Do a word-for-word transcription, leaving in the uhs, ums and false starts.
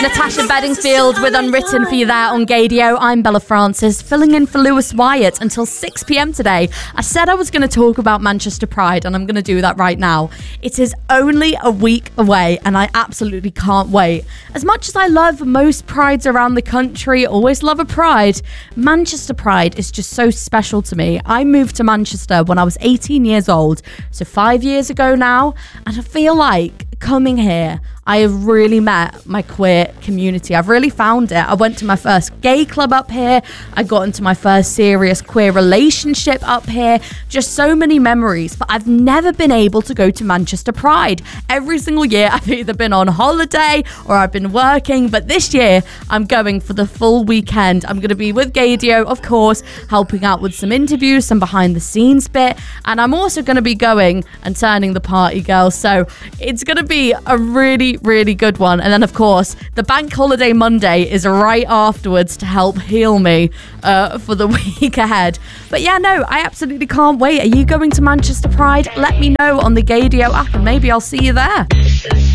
Natasha Bedingfield with Unwritten for you there on Gadio. I'm Bella Francis, filling in for Lewis Wyatt until six p.m. today. I said I was going to talk about Manchester Pride, and I'm going to do that right now. It is only a week away, and I absolutely can't wait. As much as I love most prides around the country, always love a pride, Manchester Pride is just so special to me. I moved to Manchester when I was eighteen years old, so five years ago now, and I feel like coming here, I have really met my queer community. I've really found it. I went to my first gay club up here. I got into my first serious queer relationship up here. Just so many memories, but I've never been able to go to Manchester Pride. Every single year, I've either been on holiday or I've been working, but this year, I'm going for the full weekend. I'm going to be with Gadio, of course, helping out with some interviews, some behind the scenes bit, and I'm also going to be going and turning the party girl. So it's going to be be a really, really good one. And then, of course, the bank holiday Monday is right afterwards to help heal me uh, for the week ahead. But yeah, no, I absolutely can't wait. Are you going to Manchester Pride? Let me know on the Gadio app and maybe I'll see you there.